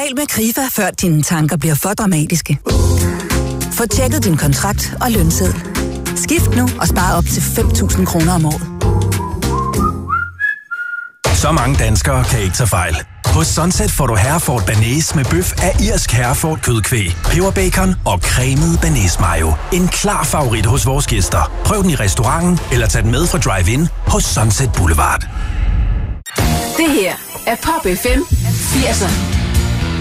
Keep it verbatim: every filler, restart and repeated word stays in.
Tal med Krifa, før dine tanker bliver for dramatiske. Få tjekket din kontrakt og lønseddel. Skift nu og spar op til fem tusind kroner om året. Så mange danskere kan ikke tage fejl. Hos Sunset får du Hereford Bearnaise med bøf af irsk Hereford kødkvæg, peberbacon og cremet Bearnaise mayo. En klar favorit hos vores gæster. Prøv den i restauranten eller tag den med fra drive-in hos Sunset Boulevard. Det her er Pop F M firserne.